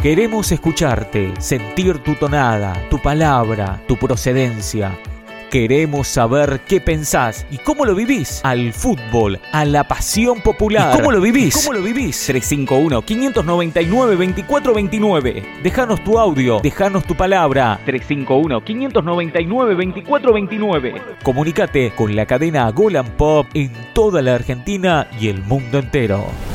Queremos escucharte, sentir tu tonada, tu palabra, tu procedencia. Queremos saber qué pensás y cómo lo vivís al fútbol, a la pasión popular. ¿Y cómo lo vivís? 351-599-2429. Déjanos tu audio, déjanos tu palabra. 351-599-2429. Comunícate con la cadena Golan Pop en toda la Argentina y el mundo entero.